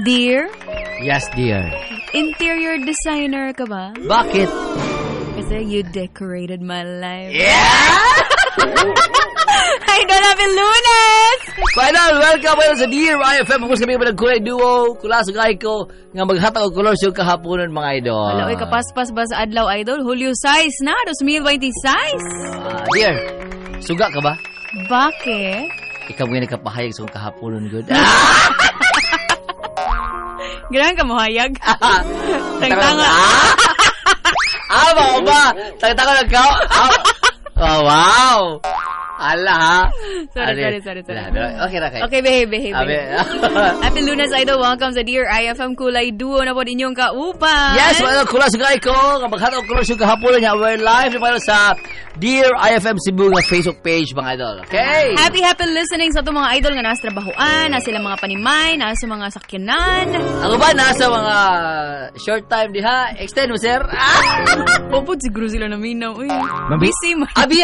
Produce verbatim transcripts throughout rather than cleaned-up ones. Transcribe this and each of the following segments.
Dear? Yes, dear. Interior designer ka ba? Bakit? Kasi you decorated my life. Yeah! Idol, happy Lunes! Final, welcome kayo sa Dear I F M. Kung sabihin mo ng kulay duo, kula sa gay ko, nga maghatag og colors yung kahaponan, mga idol. Wala, oy, kapaspas ba sa adlaw, idol? Julio size na, twenty twenty-six. Uh, dear, suga ka ba? Bakit? Ikaw mo yung nagkapahayag sa kahaponan, good. Ganun ka mahayag. Tangtanga. Ah, ba ba? Tangtanga na ka. Oh, wow. Ala, ha? Sorry, sorry, sorry, sorry. Okay na kayo. Okay, behave, behave, behave. Happy Lunes, idol. Welcome sa Dear I F M Kulay Duo na po inyong kaupan. Yes, mga kulas gay ko. Kapag hatag kulas yung kahaponan niya, we're live naman sa Dear I F M Cebu nga Facebook page, mga idol. Okay? Happy, happy listening sa itong mga idol nga nasa trabahoan, nasa sila mga panimay, nasa mga sakyanan. Ako ba, nasa mga short time diha? Extend mo, sir? Popod, siguro sila naminaw. Uy, busy man. Abi,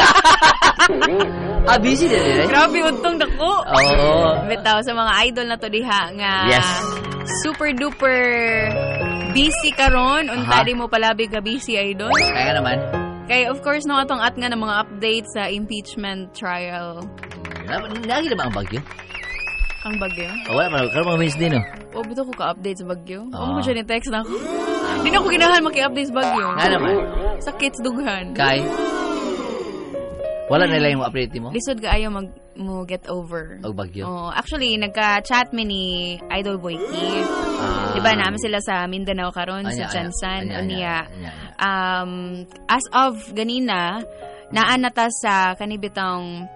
ah, busy din eh. Grabe, utong dako. Oo. Bitaw sa mga idol na to diha nga yes. Super duper busy karon. Unta di mo palabig ka busy, idol. Kaya naman. Kaya of course no atong at nga ng mga updates sa impeachment trial. Lagi na ba ang bagyo? Ang bagyo? Oh, wala pa. Karoon mga minutes din, no? O, bito ko ka-update sa bagyo. Oh. Ano ko siya ni text na ako? Hindi na ko ginahan maki-update sa bagyo. Nga naman. Sakit sa dughan. Kay? Wala nila yung update mo? Lisod ka ayaw mag mo get over. O bagyo? Oh, actually, nagka-chat me ni Idol Boyki. Ah. Diba, namin sila sa Mindanao karon sa Chansan. Unya. Um, as of ganina, naanata sa kanibitang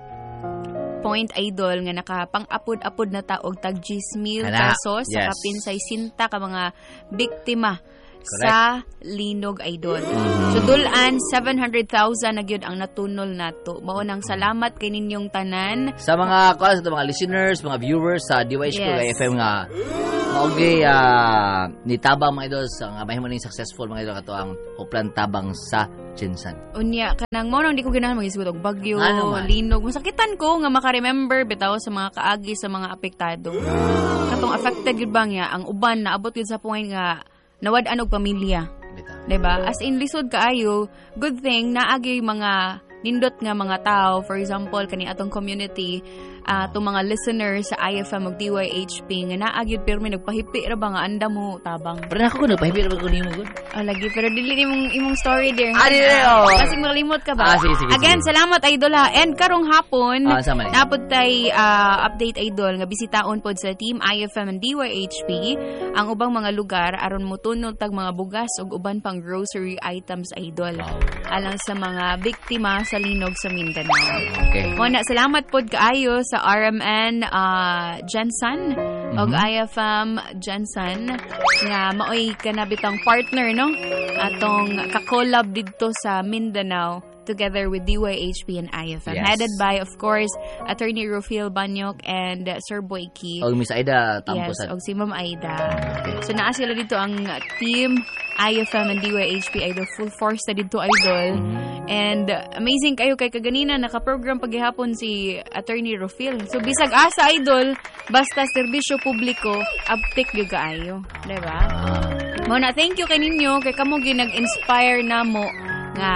point, idol, nga nakapang-apod-apod na taog tag ten mil pesos yes. sa kapinsay sinta ka mga biktima. Correct. Sa linog, idol. Mm-hmm. So, dulan, seven hundred thousand na gyud ang natunol nato. Mao nang salamat kay ninyong tanan. Sa mga, sa mga listeners, mga viewers sa D Y S yes. F M nga, maugay, uh, nitabang mga idol, sa nga mahimo ning successful mga idol, kato ang Hoplan Tabang sa Jinsan. Unya, kanang mo nang di ko ganahan mag-isgot og bagyo, ano linog. Masakitan ko nga maka-remember, bitaw sa mga kaagi, sa mga apektado. Katong affected yun bang ya, ang uban, naabot yun sa point nga, nawad-an og pamilya. Diba? As in, lisod kaayo, good thing, naagi mga nindot nga mga tao, for example, kani atong community, uh, itong mga listeners sa I F M og D Y H P, nga naagyod pero may nagpahipi ra ba nga anda mo tabang. Pero ako ko nagpahipi ra ba ko nimo gud? Oh, lagi, pero dili imong imong story there. Ah, dili, oh. Kasi makalimot ka ba? Ah, sige, sige, Again, sige. Salamat, idol ha. And karong hapon, ah, napod tay uh, update, idol, nga bisitaon pod sa Team I F M and D Y H P, ang ubang mga lugar, aron mutunod tag mga bugas ug uban pang grocery items, idol. Wow. Alang sa mga biktima sa linog sa Mindanao. Okay. Muna, salamat pod kaayo sa R M N uh, Jensen mm-hmm. og I F M Jensen nga maoy kanabitang partner, no? Atong ka-collab didto sa Mindanao together with D Y H P and I F M. Yes. Headed by, of course, Attorney Rufiel Banyok and uh, Sir Boyki. Og Miss Aida Yes, Tamposan. og si Ma'am Aida. Okay. So, naa sila dito ang team I F M and D Y H P, idol. Full force na dito, idol. Mm-hmm. And uh, amazing kayo kay kaganina, naka-program paghihapon si Attorney Rufiel. So, bisag asa, idol, basta serbisyo publiko, uptick yung kaayo. Diba? Ah. Muna, thank you kay ninyo, kay kamo ginag-inspire na mo nga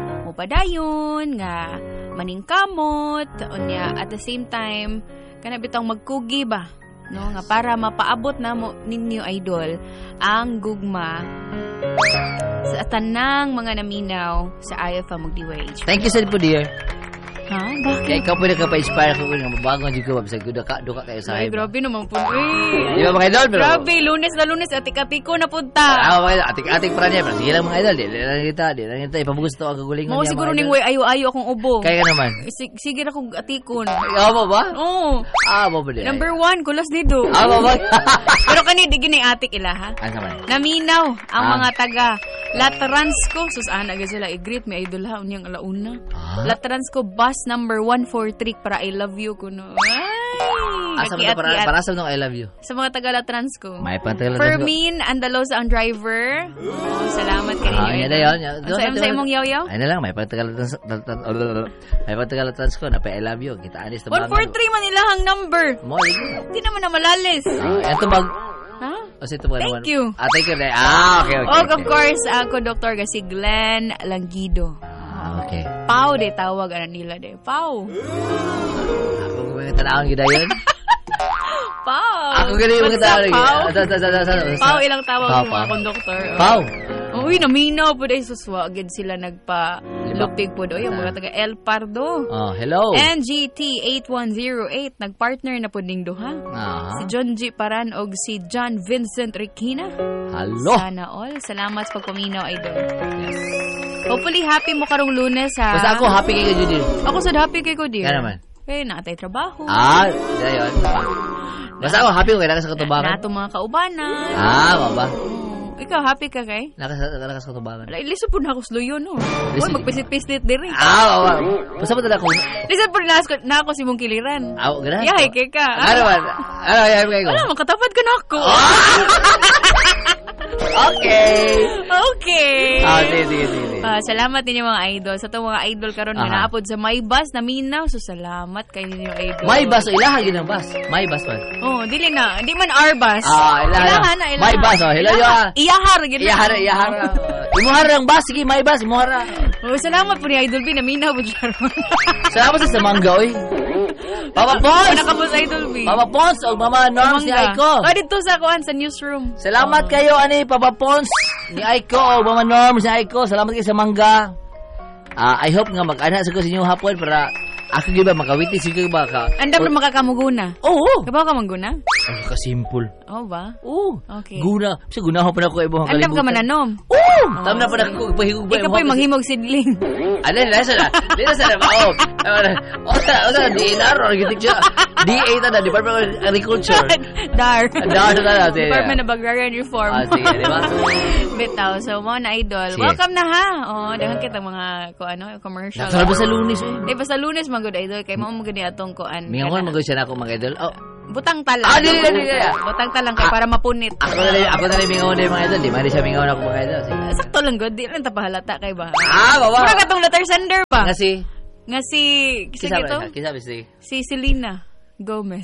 padayon nga maningkamot unya at the same time kana bitang magkugi ba no nga para mapaabot na mo ninyo, idol, ang gugma sa tanang mga naminaw sa I F M ug D Y H P. Thank you, sir, po, dear. Ha? Bakit? Kaya ikaw pwede ka pa-inspire ko nga mabago nga dito, bisag duka duka kayo sa ay, grabe naman po. Eh. Di ba, mga idol? Pero, grabe, lunes na lunes, atik-atiko na punta. Ah, mga idol, atik-atik para niya. Pero sige lang, mga idol, di lang kita, di lang kita. Ipabugas ito ang kagulingan niya, siguro ning way ayo-ayo akong ubo. Kaya ka naman. Sige, sige na kong atikon. Ah, ba ba? Oo. Ah, ba ba? Number one, kulas dito. Ah, ba ba? Pero kani, di gini atik ila, ha? Ano naman? Naminaw ang ah. mga taga Latransco. Sus, ana, agad sila, i-greet me, idol ha, unyang alauna. Ah? Latransco bus number one four three para I love you kuno. Ay, asa mo para para sa nung I love you. Sa mga taga Transco. May pa taga Transco. Fermin Andalos ang driver. Oh, salamat kay ninyo. Ah, yan dayon. Sa sa imong yaw-yaw? Ay na lang, may pa taga Transco. May pa taga Transco na pa I love you. Kita anis ta one four three man ilahang number. Mo, di naman na malalis. Ah, eto bag. Ha? Kasi ito mga Thank you. Ah, thank you. Ah, okay, okay. Oh, okay. of course, ako, Doktor, kasi Glenn Langido. Ah, okay. Pau, de, tawag, ano nila, de. Pau. Ako kung mga tanawang gina yun. Pau. Ako gina yung mga What's up, tanawang Pau? Pau, ilang tawag Pau, sa mga Pau. konduktor. Pau. Uy, naminaw po dahil suswa. Agad sila nagpa-lupig po doon. Yung mga taga El Pardo. Oh, hello. N G T eight one zero eight, nagpartner na po ding duha. Ah, Si John G. Paran o si John Vincent Requina. hello. Sana all. Salamat sa pagpaminaw, idol. Hopefully, happy mo karong Lunes, ha? Basta ako, happy kayo, Judy. Ako sad happy kay ko, dear. Kaya naman. Kaya nakatay trabaho. Ah, dahil yun. Basta ako, happy ko kayo, nakas sa katubangan. Na, nato mga kaubanan. Ah, maba. Oh, ikaw, happy ka kay? Nakas, nakas sa katubangan. Wala, Lisa po na ako sluyo, no? Uy, Listen. magpisit-pisit din rin. Ah, maba. Basta ba talaga ako? Lisa po na, ako- na ako si mong kiliran. Ah, ganun? Yahay, kay ka. Ano naman? Ano, yahay kayo ko? Wala, makatapat ka na ako. Okay. Okay. Ah, sige, sige, sige. Ah, salamat ninyo mga idol. Sa itong mga idol karon nga Aha. naapod sa My Bus na minaw. So, salamat kay ninyo idol. May bus, ilahan yun ang bus. May bus man. Oh, dili na. Di man our bus. Ah, ilahan. Ilahan na, ilahan. May bus, oh. Hello, Ilahan. yo. Iyahar. gid na. Iyahara, iyahara. Imuhara ang bus, sige, may bus, imuhara. Oh, salamat po ni Idol B na minaw po siya ron. Salamat sa Samangga, oy. Papa Pons! Wala ka po sa Idol B. Papa Pons, o Mama Norms ni Aiko. Oh, dito sa kuan sa newsroom. Salamat kayo, ani, Papa Pons ni Aiko, o Mama Norms ni Aiko. Salamat kayo sa Mangga. Ah, I hope nga mag-ana sa ko sa inyong hapon para ako giba makawiti sige ba ka. Andam na makakamuguna. Oo. Kabaw ka mangguna? Ay, ka-simple. Oh ba? Oo. Okay. Guna. Kasi gunaho pa na ako ibang Andam ka mananom. Oo. Tama na pa na ako pahigog ba. Ikaw po'y manghimog sidling. Ano nila sa Di na sa na ba? O sa o sa D N R architecture. D A ta na Department of Agriculture. Dar. Dar na na. Department of Agrarian Reform. Ah, sige, di ba? Bitaw. So, mga na idol. Sige. Welcome na ha. Oh, dahan kita mga ko ano, commercial. Nakasal ba sa Lunes eh? Di ba sa Lunes mga good idol kay mo mo gani atong kuan. Mingon magod siya na ako mga idol. Oh, Butang talang. Ah, di, di, di, di. Butang talang kay para mapunit. ako na lang, ako na lang mingon na yung mga idol. Di man siya mingon ako mga idol. Sige. Sakto lang good. Di lang tapahalata kay ba. Ah, baba. Mura katong letter sender pa. Nga si Nga si Kisa sige to. ba? Kisa ba si Si Selena Gomez.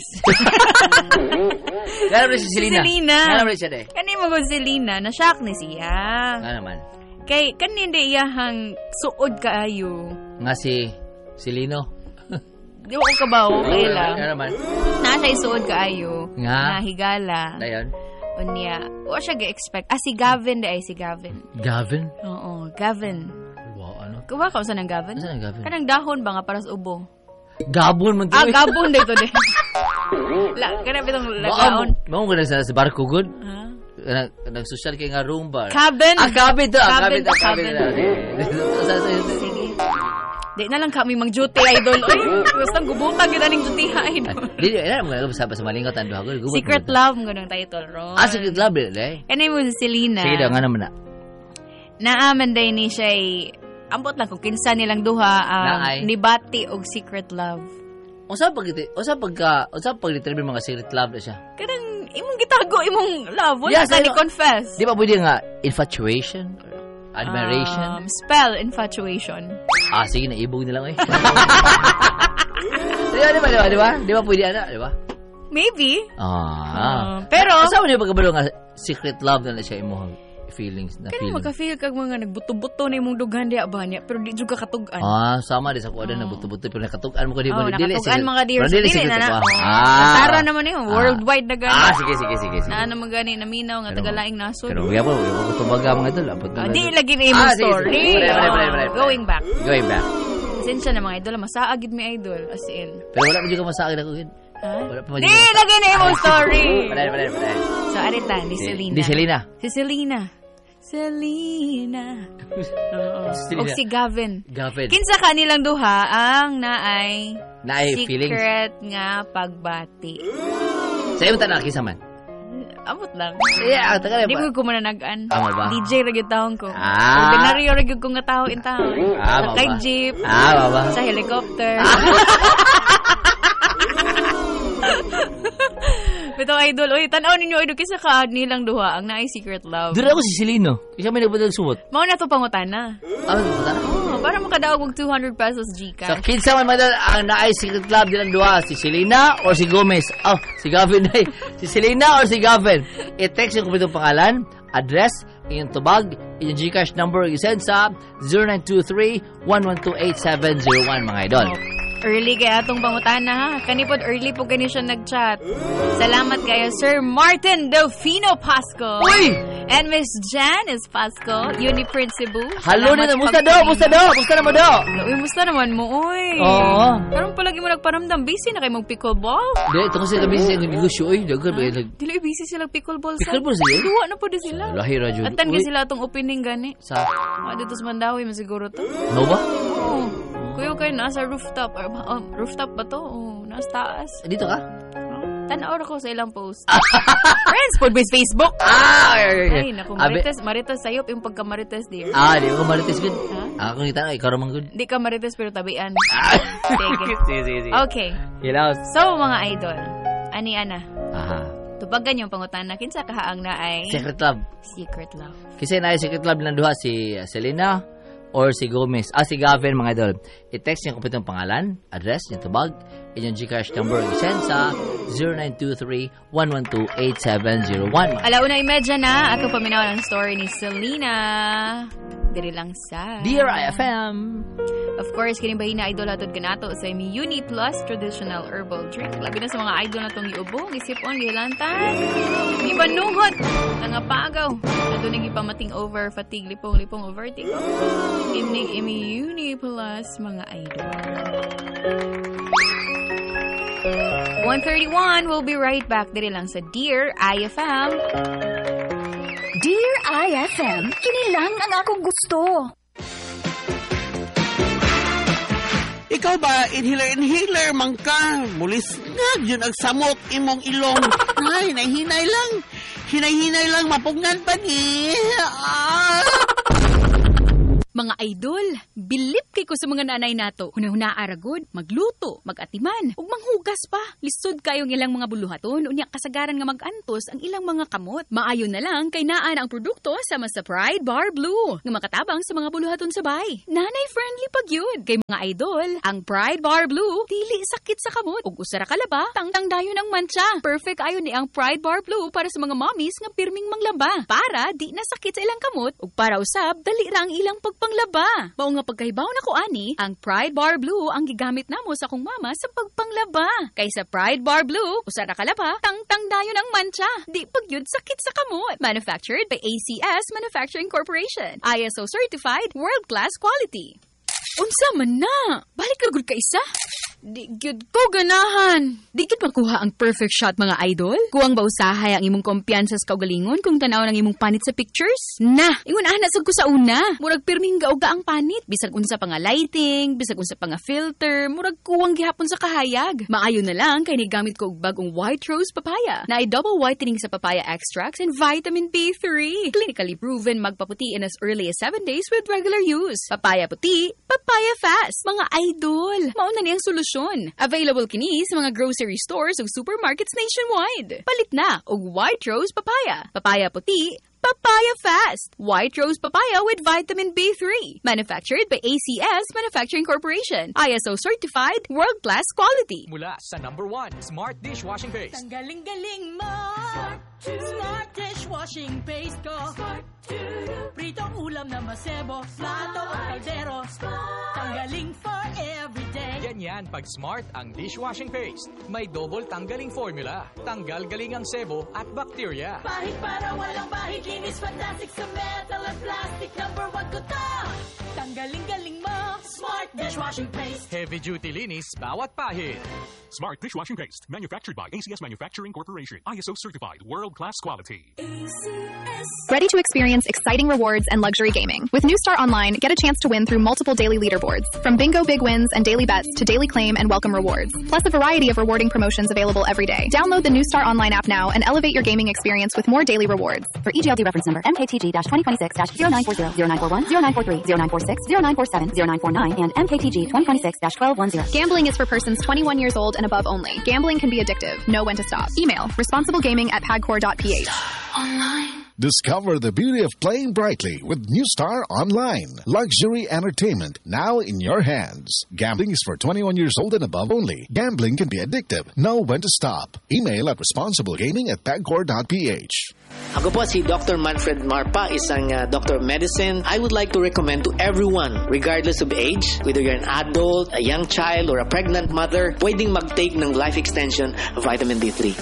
Ganun rin si Selena. Selena. Ganun rin siya de. Kani mo gud Selena, na shock ni siya. Nga naman. Kay kani di iyahang suod kaayo. Nga si Silino. Di ko kabaw kay lang. Nga naman. Na siya isuod kaayo. Nga. Na higala. Dayon. Unya, wa siya ga-expect. Ah, si Gavin di ay si Gavin. Gavin? Oo, Gavin. Wow, ano? Kuha ka usan ng Gavin? Ano ang Gavin? Kanang dahon ba nga para sa ubo? Gabon man to. Ah, eh. Gabon dito din. La, kana bitong lagaon. Mao ko na sa sa barko good. Ha? Nag nag-social kay nga room bar. Cabin. Ah, cabin to. Ah, Cabin cabin to. to, Cabin cabin. to. Sige. Di na lang kami mag-duty, idol. Uy, gusto gubutag yun aning duty, idol. Di di na mo sa sa malingot ando ako. Secret Love, mo ganang title, Ron. Ah, Secret Love eh. Ano mo si Selena? Sige daw nga naman na. Naaman day ni siya ay, ambot lang kung kinsa nilang duha, um, Naay. nibati og Secret Love. Unsa pag unsa pagka unsa pag determine mga secret love na siya? Kanang, imong gitago, imong love, wala Yes, ka I ni know. confess. Di ba pwede nga infatuation? Admiration? Um, spell, infatuation. Ah, sige na ibog nila ko eh. Di ba, di ba, di ba, di ba? Di ba pwede ana, di ba? Maybe. Ah. Uh, pero, Asa mo niyo pagkabalo nga secret love na siya imong feelings na kanang feeling? magka-feel kag mga nagbuto-buto na imong dughan diya ba niya, pero di juga katugan. Ah, sama di sa kuha na buto-buto pero nakatugan mo ko di Oh, mo dili. nakatugan mga dear. Pero dili Dili secret na na. ko. Oh. Ah. Tara naman yun. Worldwide na gani. Ah, sige sige sige sige. Na naman gani, naminaw nga Pero- tagalaing nasod. Pero wala po, wala po tumaga mga idol. Abot na Ah, mga di idol. lagi na imong Ah, sige, story. sige. Pare, pare, pare, Oh, pare. Going back. Going back. Pasensya na mga idol. Masaagid mi idol. As in. Pero wala pa juga masakit ako gid. Ha? Wala pa Di juga. lagi na imong story. Pare, pare, pare. So, arita, ni Selena. Di Selena. Si Selena. Selena. Oo. Selena. O si Gavin. Gavin. Kinsa ka nilang duha ang naay Naay feelings. secret nga pagbati. Sa imong tanan kisa man. Amot lang. Yeah, taga Di ba? ko ko mananagan. Amo ba? D J ra gyud taon ko. Ah. Ordinaryo ra gyud ko nga tawo in town. Ah, amo Like ba? jeep, Ah, baba. sa helicopter. Bito idol, oy, tan-aw ninyo idol kisa ka nilang duha ang naay secret love. Dura ako si Selino. Isa may nagpadal sumot. Mao na to pangutana. Ah, puta. Oh, para makadaog og two hundred pesos So, Gcash. kinsa man madal ang naay secret club dilang duha, si Selena or si Gomez? Oh, si Gavin ay. Si Selena or si Gavin? I-text yung kumpletong pangalan, address, inyong tubag, inyong Gcash number, i-send sa zero nine two three, one one two eight seven zero one, mga idol. Early kaya atong pangutana ha. Kanipod early po gani siya nag-chat. Salamat kayo Sir Martin Delfino Pasco. Uy! And Miss Janice Pasco, Uniprint Cebu. Hello Salamat din, musta pag- daw, musta daw, musta naman daw? Uy, musta naman mo, uy. Oo. Karong palagi mo nagparamdam, busy na kayo mag-pickleball. Di, ito kasi kami sa negosyo, uy, dagan ba yun? Dili busy sila pickleball sa. Pickleball sila? Duwa na po di sila. Lahi, Radyo. Atan Uy. ka sila itong opening gani. Sa, Ah, dito sa Mandawi, masiguro to. no ba? Oo. Kuya kayo nasa rooftop. Or, oh, rooftop ba to? Oh, nasa taas. Eh, Dito ka? Tanaw ko sa ilang post. Friends, pod base Facebook. Ah! Ay, naku, Abi- Marites, Marites sayop yung pagka-Marites, dear. Ah, di ko marites good. Ha? Ako kita na, ikaw naman good. Di ka Marites pero tabian. Ah. Sige. sige, sige, sige. Okay. Hilaw. So, mga idol, ani ana, Aha. tubagan yung pangutan na kinsa kahaang na ay Secret Club. secret love. Kasi na Secret Club ng duha si uh, Selena or si Gomez. Ah, si Gavin, mga idol. I-text niyo kumpletong pangalan, address, yung tubag, inyong Gcash number, i-send sa zero nine two three, one one two eight seven zero one. Alauna imedya na, ato paminaw ng story ni Selena. Diri lang sa Dear I F M. Of course, kini bahin na idol hatod kanato sa imi Uni Plus traditional herbal drink. Labi na sa mga idol natong giubong, isipon, gihilantan. Di ba nuhot? Nangapagaw. Ato nang ipamating over fatigue, lipong, lipong, o vertigo. Imnig imi Uni Plus mga idol. one thirty-one, we'll be right back. Diri lang sa Dear I F M. Dear I F M, kini lang ang akong gusto. Ikaw ba, inhaler-inhaler man ka? Mulis nga, yun ang samot imong ilong. Ay, nahinay lang. Hinay-hinay lang, mapungan pa ni. Ah! Mga idol, bilip kay ko sa mga nanay nato. Hunahuna aragod, magluto, magatiman, ug manghugas pa. Lisod kayong ilang mga buluhaton, unya kasagaran nga magantos ang ilang mga kamot. Maayo na lang kay naan ang produkto sama sa Pride Bar Blue, nga makatabang sa mga buluhaton sabay. Nanay-friendly pag yun. Kay mga idol, ang Pride Bar Blue, dili sakit sa kamot. Ug usara kalaba, tangtang dayon ang mantsa. Perfect ayon ni ang Pride Bar Blue para sa mga mommies nga pirming manglaba. Para di na sakit sa ilang kamot, ug para usab, dali ra ang ilang pagpang panglaba. Mao nga pagkahibaw na ko ani, ang Pride Bar Blue ang gigamit namo sa akong mama sa pagpanglaba. Kay sa Pride Bar Blue, usara kalaba, tangtang dayon ang mantsa. Di pagyud sakit sa kamot. Manufactured by A C S Manufacturing Corporation. I S O certified, world-class quality. Unsa man na? Balik ka gud ka isa? Di gyud ko ganahan. Di gyud makuha ang perfect shot mga idol? Kuwang ba usahay ang imong kumpiyansa sa kaugalingon kung tanaw ng imong panit sa pictures? Na, ingon ana sad ko sa una. Murag pirming gauga ang panit. Bisag unsa pa nga lighting, bisag unsa pa nga filter, murag kuwang gihapon sa kahayag. Maayo na lang kay ni gamit ko og bagong white rose papaya na ay double whitening sa papaya extracts and vitamin B three. Clinically proven magpaputi in as early as seven days with regular use. Papaya puti, papaya fast. Mga idol, mao na niyang solusyon. Available kini sa mga grocery stores ug supermarkets nationwide. Palit na og White Rose Papaya. Papaya puti, papaya fast. White Rose Papaya with vitamin B three. Manufactured by A C S Manufacturing Corporation. I S O certified, world-class quality. Mula sa number one, Smart Dishwashing Paste. Ang galing-galing mo. Smart, Smart dishwashing paste ko. Smart Pritong ulam na masebo. Plato o kaldero. Tanggaling for everyday. Ganyan pag Smart ang dishwashing paste. May double tanggaling formula. Tanggal galing ang sebo at bacteria. Bahid para walang bahid. Linis fantastic sa metal at plastic. Number one ko to. Tanggaling-galing mo. Smart dishwashing paste. Heavy duty linis bawat pahid. Smart Dishwashing Paste. Manufactured by A C S Manufacturing Corporation. I S O certified. World-class quality. Ready to experience exciting rewards and luxury gaming? With New Star Online, get a chance to win through multiple daily leaderboards. From bingo big wins and daily bets to daily claim and welcome rewards. Plus a variety of rewarding promotions available every day. Download the New Star Online app now and elevate your gaming experience with more daily rewards. For E G L D reference number M K T G twenty twenty-six zero nine four zero, zero nine four one, zero nine four three, zero nine four six, zero nine four seven, zero nine four nine, and M K T G twenty twenty-six twelve ten. Gambling is for persons twenty-one years old and above only. Gambling can be addictive. Know when to stop. Email responsible gaming at padcore dot p h. Online. Discover the beauty of playing brightly with New Star Online. Luxury entertainment now in your hands. Gambling is for twenty-one years old and above only. Gambling can be addictive. Know when to stop. Email at responsiblegaming at pagcor dot p h. Ako po si Doctor Manfred Marpa, isang uh, doctor of medicine. I would like to recommend to everyone, regardless of age, whether you're an adult, a young child, or a pregnant mother, pwedeng mag-take ng life extension vitamin D three.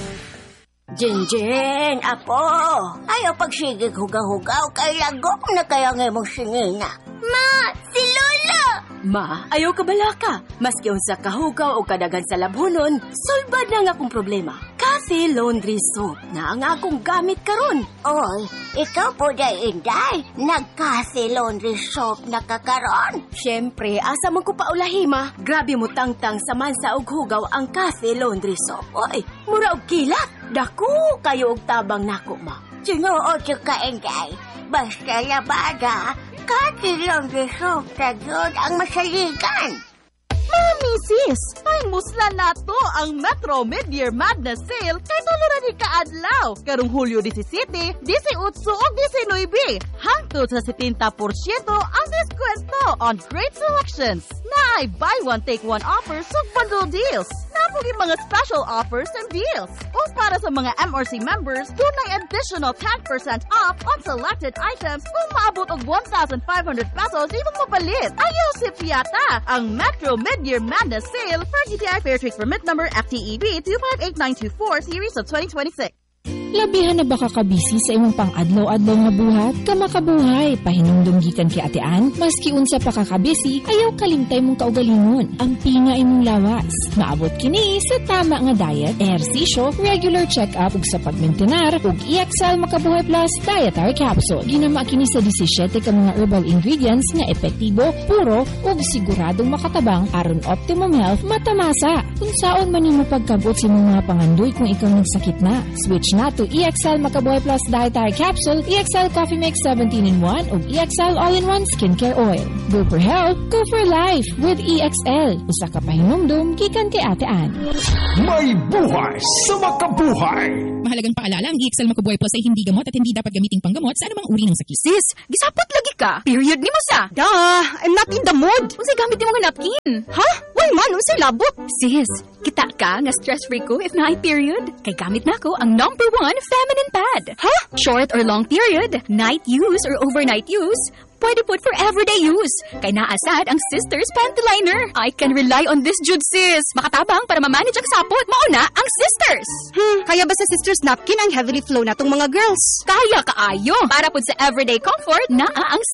Jinjin, apo, ayaw pagsigig hugaw-hugaw, kay lagok na kaya nga mong singina. Ma, si Lola! Ma, ayaw ka balaka. Maski unsa kahugaw o kadagan sa labhonon, sulbad na nga akong problema. Cafe Laundry Soap na ang akong gamit karon. Oy, ikaw po day inday, nag-Cafe Laundry Soap na kakaron. Siyempre, asa man ko paulahima, grabe mo tangtang sa mansa og hugaw ang Cafe Laundry Soap. Oy, mura og kilat. Dako kayo og tabang nako, ma. Sinuod yung ka-inday, basta labada, Cafe Laundry Soap na yun ang masaligan. Mami sis, ay musla na to ang Metro Mid-Year Madness Sale kay tuluran ni kaadlaw. Karong Hulyo disisiete, disiyotso ug diesinuebe. Hangtod sa seventy percent ang deskwento on great selections. Naay buy one take one offers ug bundle deals. Napugi mga special offers and deals. O para sa mga M R C members, dunay additional ten percent off on selected items kung maabot og one thousand five hundred pesos imong mapalit. Ayaw si Fiata ang Metro Mid-Year Madness Sale for G T I Fair Trade Permit Number F T E B two five eight nine two four Series of twenty twenty-six. Labihan na baka kabisi sa imong pang-adlaw-adlaw nga buhat, kamakabuhay, pahinumdum gikan kay atean, maski unsa pa kakabisi, ayaw kalimtay mong kaugalingon, ang pinga imong lawas. Maabot kini sa tama nga diet, ehersisyo, regular check-up ug sa pagmentenar, ug E X L Makabuhay Plus Dietary Capsule. Ginama kini sa seventeen ka mga herbal ingredients nga epektibo, puro, ug siguradong makatabang aron optimum health matamasa. Kung saon man nimo pagkabot sa mga pangandoy kung ikaw nagsakit na, switch na to E X L Makabuhay Plus Dietary Capsule, E X L Coffee Mix seventeen in one, ug E X L All-in-One Skincare Oil. Go for health, go for life with E X L. Usa ka pahinumdum gikan kay Ate Ann. May buhay sa makabuhay. Mahalagang paalala, ang E X L Makabuhay Plus ay hindi gamot at hindi dapat gamiting panggamot sa anumang uri ng sakit. Sis, gisapot lagi ka. Period ni mo sa. Duh, I'm not in the mood. Unsay gamit mo nga napkin? Ha? Why man, unsay labot? Sis, kita ka nga stress-free ko if na ay period. Kay gamit na ko ang number one feminine pad. Ha? Short or long period, night use or overnight use, pwede put for everyday use. Kay naasad ang Sisters Panty Liner. I can rely on this jud, sis. Makatabang para ma-manage ang sapot. Mauna ang Sisters. Hmm, kaya ba sa Sisters napkin ang heavily flow na tong mga girls? Kaya kaayo. Para pud sa everyday comfort, naa ang